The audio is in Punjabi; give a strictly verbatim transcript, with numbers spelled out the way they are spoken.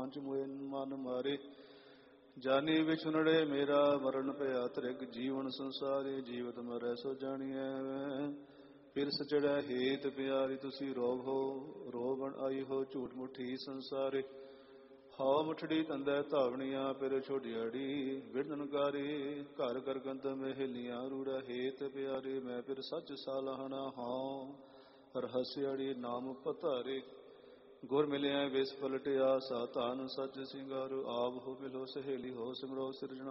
ਪਾਂਚ ਮੋਏ ਮਨ ਮਾਰੇ। ਜਾਨੀ ਵਿਛੁਨੜੇ ਮੇਰਾ ਮਰਨ ਭਇਆ ਤ੍ਰਿਗ ਜੀਵਨ ਸੰਸਾਰੇ। ਜੀਵਤ ਮਰੈ ਸੋ ਜਾਣੀਐ ਫਿਰ ਸਚੜੈ ਹੇਤ ਪਿਆਰੀ। ਤੁਸੀਂ ਰੋਗ ਹੋ ਰੋਗਣ ਆਈ ਹੋ ਝੂਠ ਮੁੱਠੀ ਸੰਸਾਰੇ। ਹਾਉ ਮੁਠੜੀ ਤੰਦੈ ਧਾਵਣੀਆਂ ਫਿਰ ਛੋੜਿਆੜੀ। ਵਿਰਨਨਕਾਰੀ ਘਰ ਕਰ ਗੰਧ ਮਹਿਲੀਆਂ ਰੂੜਾ ਹੇਤ ਪਿਆਰੇ। ਮੈਂ ਫਿਰ ਸੱਚ ਸਾਲਾਹਣਾ ਹਾਂ ਰਹਸਿਆੜੀ ਨਾਮ ਪਤਾਰੇ। ਗੁਰ ਮਿਲਿਆ ਵਿਸ ਪਲਟਿਆ ਸਾ ਧਨ ਸੱਚ ਸਿੰਗਾਰੋ। ਆਪ ਹੋ ਮਿਲੋ ਸਹੇਲੀ ਹੋ ਸਿਮਰੋ ਸਿਰਜਣ